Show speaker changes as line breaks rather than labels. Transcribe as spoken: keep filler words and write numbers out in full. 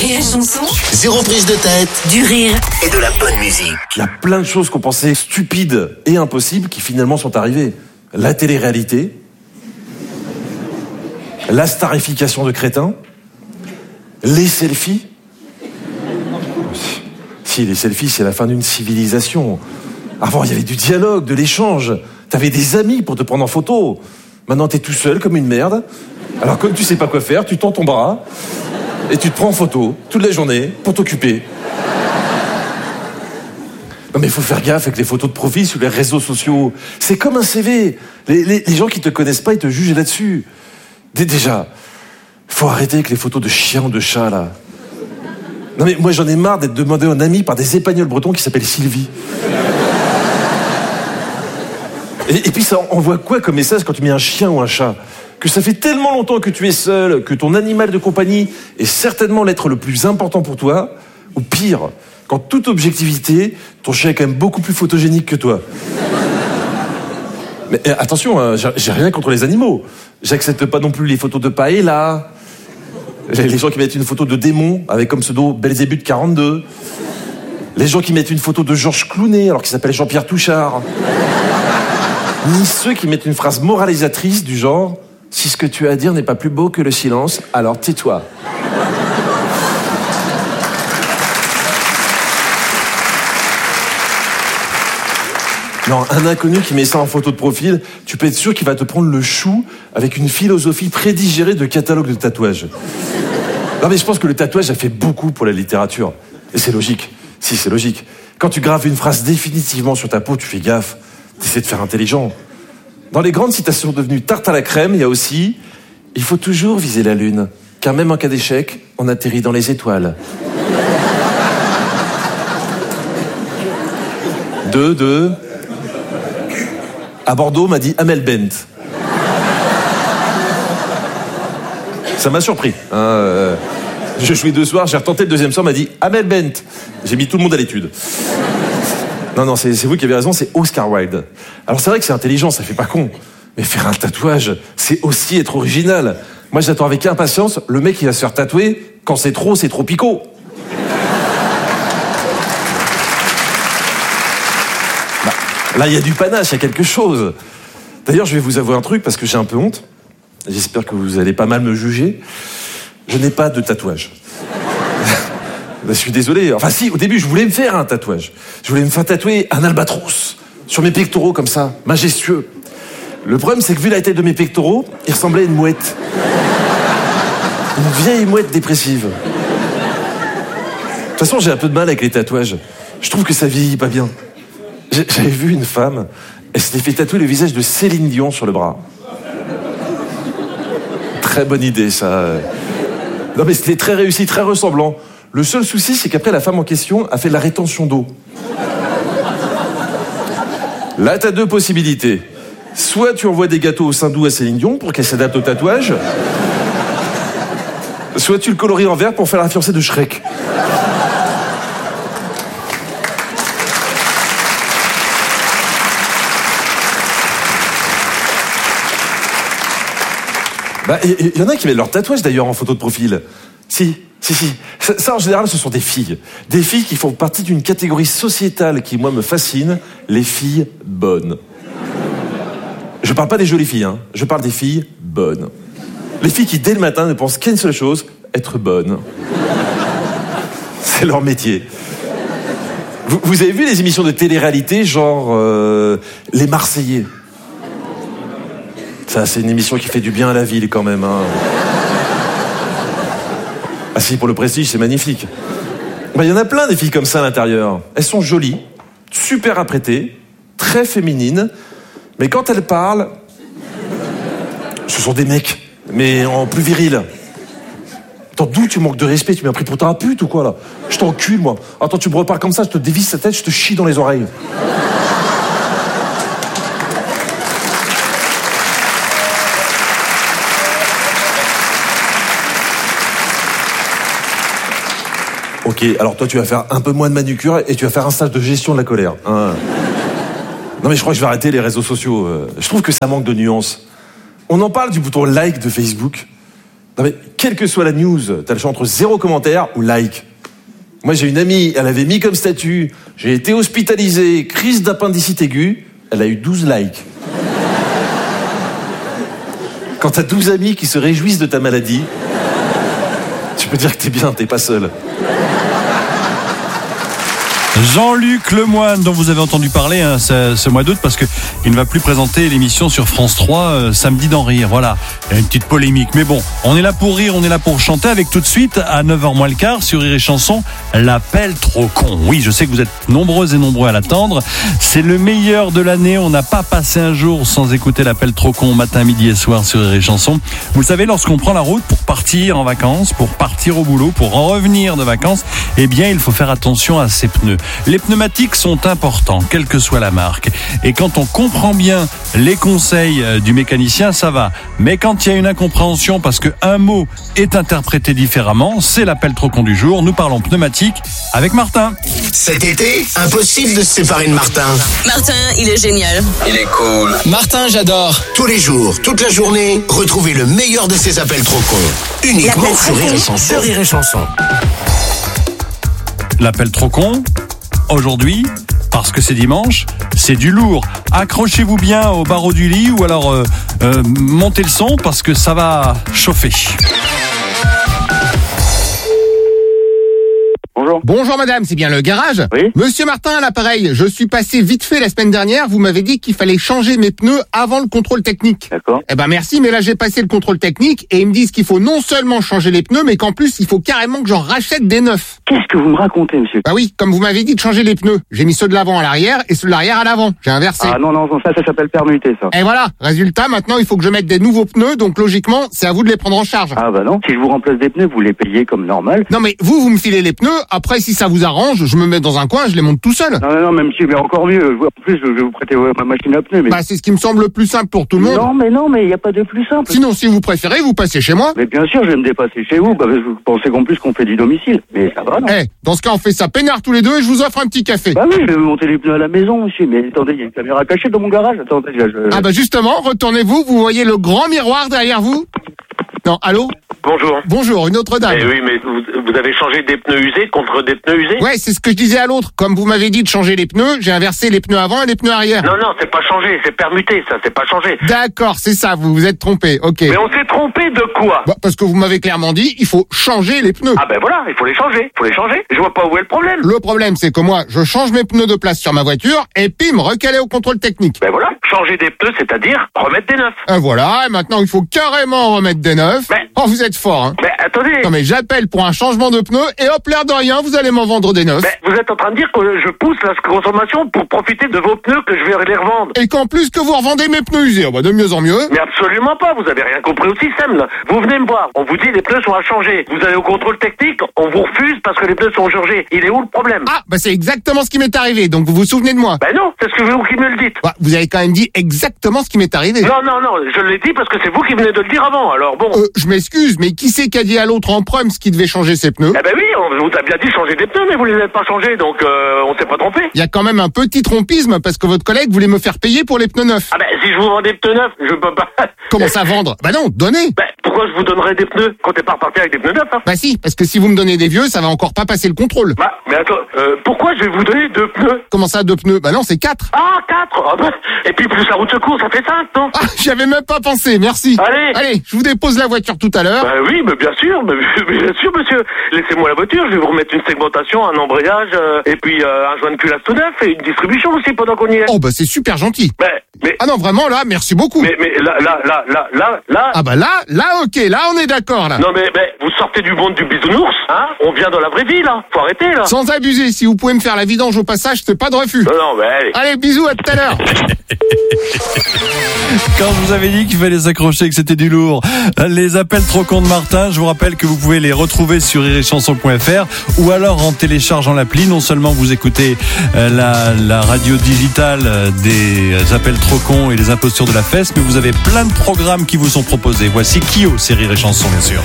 Rire et chanson.
Zéro prise de tête.
Du rire.
Et de la bonne musique.
Il y a plein de choses qu'on pensait stupides et impossibles qui finalement sont arrivées. La télé-réalité, la starification de crétins, les selfies. Si, les selfies, c'est la fin d'une civilisation. Avant, il y avait du dialogue, de l'échange. T'avais des amis pour te prendre en photo. Maintenant, t'es tout seul comme une merde. Alors, comme tu sais pas quoi faire, tu tends ton bras et tu te prends en photo toute la journée pour t'occuper. Non mais il faut faire gaffe avec les photos de profil sur les réseaux sociaux. C'est comme un C V. Les, les, les gens qui te connaissent pas, ils te jugent là-dessus. Dé, déjà, faut arrêter avec les photos de chiens ou de chats, là. Non mais moi j'en ai marre d'être demandé en ami par des Espagnols bretons qui s'appellent Sylvie. Et, et puis ça envoie quoi comme message quand tu mets un chien ou un chat? Que ça fait tellement longtemps que tu es seul, que ton animal de compagnie est certainement l'être le plus important pour toi, ou pire, qu'en toute objectivité, ton chien est quand même beaucoup plus photogénique que toi. Mais euh, attention, hein, j'ai, j'ai rien contre les animaux. J'accepte pas non plus les photos de paella, les gens qui mettent une photo de démon avec comme pseudo Belzébuth quarante-deux, les gens qui mettent une photo de Georges Clooney alors qu'il s'appelle Jean-Pierre Touchard, ni ceux qui mettent une phrase moralisatrice du genre « Si ce que tu as à dire n'est pas plus beau que le silence, alors tais-toi ». Non, un inconnu qui met ça en photo de profil, tu peux être sûr qu'il va te prendre le chou avec une philosophie prédigérée de catalogue de tatouages. Non mais je pense que le tatouage a fait beaucoup pour la littérature. Et c'est logique. Si, c'est logique. Quand tu graves une phrase définitivement sur ta peau, tu fais gaffe. T'essaies de faire intelligent. Dans les grandes citations devenues tarte à la crème, il y a aussi « Il faut toujours viser la lune, car même en cas d'échec, on atterrit dans les étoiles. » Deux, deux... À Bordeaux, m'a dit Amel Bent. Ça m'a surpris. Hein, euh, je jouais deux soirs, j'ai retenté le deuxième soir, m'a dit Amel Bent. J'ai mis tout le monde à l'étude. Non, non, c'est, c'est vous qui avez raison, c'est Oscar Wilde. Alors c'est vrai que c'est intelligent, ça fait pas con. Mais faire un tatouage, c'est aussi être original. Moi, j'attends avec impatience le mec qui va se faire tatouer. Quand c'est trop, c'est trop picot. Bah, là, il y a du panache, il y a quelque chose. D'ailleurs, je vais vous avouer un truc parce que j'ai un peu honte. J'espère que vous allez pas mal me juger. Je n'ai pas de tatouage. Je suis désolé. Enfin si, au début, je voulais me faire un tatouage. Je voulais me faire tatouer un albatros sur mes pectoraux comme ça, majestueux. Le problème, c'est que vu la tête de mes pectoraux, il ressemblait à une mouette. Une vieille mouette dépressive. De toute façon, j'ai un peu de mal avec les tatouages. Je trouve que ça vieillit pas bien. J'avais vu une femme, elle s'était fait tatouer le visage de Céline Dion sur le bras. Très bonne idée, ça. Non mais c'était très réussi, très ressemblant. Le seul souci, c'est qu'après, la femme en question a fait de la rétention d'eau. Là, t'as deux possibilités. Soit tu envoies des gâteaux au Saint-Doux à Céline Dion pour qu'elle s'adapte au tatouage, soit tu le coloris en vert pour faire la fiancée de Shrek. Bah, il y en a qui mettent leur tatouage d'ailleurs en photo de profil. Si, si, si. Ça, ça, en général, ce sont des filles. Des filles qui font partie d'une catégorie sociétale qui, moi, me fascine. Les filles bonnes. Je parle pas des jolies filles, hein. Je parle des filles bonnes. Les filles qui, dès le matin, ne pensent qu'à une seule chose, être bonnes. C'est leur métier. Vous, vous avez vu les émissions de télé-réalité, genre euh, Les Marseillais? Ça, c'est une émission qui fait du bien à la ville, quand même, hein. Ah si, pour le prestige, c'est magnifique. Ben, y en a plein des filles comme ça à l'intérieur. Elles sont jolies, super apprêtées, très féminines, mais quand elles parlent, ce sont des mecs, mais en plus viril. Attends, d'où tu manques de respect? Tu m'as pris pour ta pute ou quoi, là? Je t'encule, moi. Attends, tu me repars comme ça, je te dévisse la tête, je te chie dans les oreilles. Ok, alors toi tu vas faire un peu moins de manucure et tu vas faire un stage de gestion de la colère. Hein. Non mais je crois que je vais arrêter les réseaux sociaux. Je trouve que ça manque de nuances. On en parle du bouton like de Facebook. Non mais, quelle que soit la news, t'as le choix entre zéro commentaire ou like. Moi, j'ai une amie, elle avait mis comme statut « J'ai été hospitalisé, crise d'appendicite aiguë », elle a eu douze likes. Quand t'as douze amis qui se réjouissent de ta maladie, tu peux dire que t'es bien, t'es pas seul.
Jean-Luc Lemoyne, dont vous avez entendu parler hein, ce, ce mois d'août, parce qu'il ne va plus présenter l'émission sur France trois euh, samedi d'en rire. Voilà, il y a une petite polémique. Mais bon, on est là pour rire, on est là pour chanter, avec tout de suite, à neuf heures moins le quart, sur Rire et Chanson, l'appel trop con. Oui, je sais que vous êtes nombreux et nombreux à l'attendre. C'est le meilleur de l'année. On n'a pas passé un jour sans écouter l'appel trop con matin, midi et soir sur Rire et Chanson. Vous le savez, lorsqu'on prend la route pour partir en vacances, pour partir au boulot, pour en revenir de vacances, eh bien, il faut faire attention à ses pneus. Les pneumatiques sont importants, quelle que soit la marque. Et quand on comprend bien les conseils du mécanicien, ça va. Mais quand il y a une incompréhension parce qu'un mot est interprété différemment, c'est l'appel trop con du jour. Nous parlons pneumatique avec Martin.
Cet été, impossible de se séparer de Martin.
Martin, il est génial.
Il est cool.
Martin, j'adore.
Tous les jours, toute la journée, retrouvez le meilleur de ses appels trop cons. Uniquement sur Rire et Chanson. Rire et Chanson.
L'appel trop con, aujourd'hui, parce que c'est dimanche, c'est du lourd. Accrochez-vous bien au barreau du lit ou alors euh, euh, montez le son parce que ça va chauffer.
Bonjour.
Bonjour madame, c'est bien le garage ?
Oui.
Monsieur Martin à l'appareil, je suis passé vite fait la semaine dernière, vous m'avez dit qu'il fallait changer mes pneus avant le contrôle technique.
D'accord.
Eh ben merci, mais là j'ai passé le contrôle technique et ils me disent qu'il faut non seulement changer les pneus, mais qu'en plus il faut carrément que j'en rachète des neufs.
Qu'est-ce que vous me racontez, monsieur?
Bah oui, comme vous m'avez dit de changer les pneus. J'ai mis ceux de l'avant à l'arrière et ceux de l'arrière à l'avant. J'ai inversé.
Ah non, non, ça, ça s'appelle permuter, ça.
Et voilà, résultat, maintenant il faut que je mette des nouveaux pneus, donc logiquement, c'est à vous de les prendre en charge.
Ah bah non, si je vous remplace des pneus, vous les payez comme normal.
Non mais vous, vous me filez les pneus, après si ça vous arrange, je me mets dans un coin, je les monte tout seul.
Non, non, non, mais monsieur, mais encore mieux. En plus, je vais vous prêter ouais, ma machine à pneus, mais...
Bah c'est ce qui me semble le plus simple pour tout le monde.
Non, mais non, mais il n'y a pas de plus simple.
Sinon, si vous préférez, vous passez chez moi.
Mais bien sûr, je vais me dépasser chez vous. Bah, vous pensez qu'en plus qu'on fait du domicile. Mais ça va, non?
Eh, dans ce cas, on fait ça peinard tous les deux et je vous offre un petit café.
Bah oui, je vais vous monter les pneus à la maison, monsieur. Mais attendez, il y a une caméra cachée dans mon garage. Attendez, je... je-
Ah bah justement, retournez-vous, vous voyez le grand miroir derrière vous? Non, allô?
Bonjour.
Bonjour, une autre dame.
Eh oui, mais vous, vous avez changé des pneus usés contre des pneus usés?
Ouais, c'est ce que je disais à l'autre. Comme vous m'avez dit de changer les pneus, j'ai inversé les pneus avant et les pneus arrière.
Non, non, c'est pas changé, c'est permuté, ça, c'est pas changé.
D'accord, c'est ça, vous vous êtes trompé, ok.
Mais on s'est trompé de quoi?
Bah, parce que vous m'avez clairement dit, il faut changer les pneus.
Ah ben voilà, il faut les changer, il faut les changer. Je vois pas où est le problème.
Le problème, c'est que moi, je change mes pneus de place sur ma voiture et puis me recaler au contrôle technique.
Ben voilà, changer des pneus, c'est-à-dire remettre des neufs.
Et voilà, et maintenant il faut carrément remettre des neufs.
Mais-
Oh, vous êtes fort, hein.
Mais attendez,
Non mais j'appelle pour un changement de pneus et hop, l'air de rien, vous allez m'en vendre des neufs.
mais vous êtes en train de dire que je pousse la consommation pour profiter de vos pneus que je vais les revendre.
Et qu'en plus que vous revendez mes pneus usés, oh bah de mieux en mieux.
Mais absolument pas, vous avez rien compris au système là. Vous venez me voir, on vous dit les pneus sont à changer. Vous allez au contrôle technique, on vous refuse parce que les pneus sont changés. Il est où le problème?
Ah, bah c'est exactement ce qui m'est arrivé, donc vous vous souvenez de moi.
Ben non, c'est ce que vous qui me le dites.
Bah, vous avez quand même dit exactement ce qui m'est arrivé.
Non, non, non, je l'ai dit parce que c'est vous qui venez de le dire avant, alors bon.
Euh, je m'excuse, mais qui c'est qui a dit à l'autre en prime ce qui devait changer ses pneus?
Eh ben oui, on vous a bien dit changer des pneus, mais vous les avez pas changés, donc euh, on s'est pas trompé.
Il y a quand même un petit trompisme parce que votre collègue voulait me faire payer pour les pneus neufs.
Ah ben si je vous vends des pneus neufs, je peux pas...
Comment ça vendre? Bah non, donnez.
Ben pourquoi je vous donnerais des pneus quand t'es pas reparti avec des pneus neufs, hein?
Bah si, parce que si vous me donnez des vieux, ça va encore pas passer le contrôle.
Bah, mais attends, euh, pourquoi je vais vous donner deux pneus?
Comment ça, deux pneus? Bah non, c'est quatre.
Ah, quatre. Ah ben, et puis plus la route secours, ça fait cinq, non?
Ah, j'y avais même pas pensé, merci.
Allez.
Allez, je vous dépose la voiture tout à l'heure.
Bah oui, mais bien sûr, mais, mais bien sûr, monsieur. Laissez-moi la voiture, je vais vous remettre une segmentation, un embrayage, euh, et puis euh, un joint de culasse tout neuf, et une distribution aussi pendant qu'on y est.
Oh bah c'est super gentil.
Mais, mais,
Ah non, vraiment, là, merci beaucoup.
mais, mais là, là, là, là, là, là...
Ah bah là, là, ok, là, on est d'accord, là.
Non mais, mais vous sortez du monde du bisounours, hein? On vient dans la vraie vie, là. Faut arrêter, là.
Sans abuser, si vous pouvez me faire la vidange au passage, c'est pas de refus.
Non, non, mais allez.
Allez, bisous, à tout à l'heure.
Quand je vous avais dit qu'il fallait s'accrocher, que c'était du lourd. Les appels trop cons de Martin, je vous rappelle que vous pouvez les retrouver sur rire et chanson point f r ou alors en téléchargeant l'appli. Non seulement vous écoutez euh, la, la radio digitale euh, des appels trop cons et des impostures de la fesse, mais vous avez plein de programmes qui vous sont proposés. Voici Kyo, c'est Rire et Chanson, bien sûr.